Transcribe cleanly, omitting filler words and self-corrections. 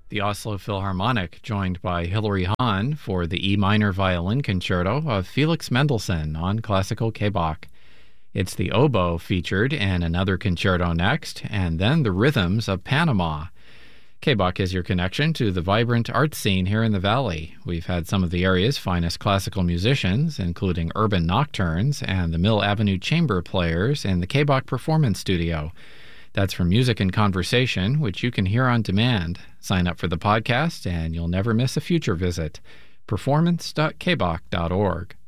The Oslo Philharmonic, joined by Hilary Hahn for the E minor violin concerto of Felix Mendelssohn on classical K-Bach. It's the oboe featured in another concerto next, and then the rhythms of Panama. K-Bach is your connection to the vibrant art scene here in the Valley. We've had some of the area's finest classical musicians, including Urban Nocturnes and the Mill Avenue Chamber Players in the K-Bach Performance Studio. That's for Music and Conversation, which you can hear on demand. Sign up for the podcast and you'll never miss a future visit. performance.kbach.org.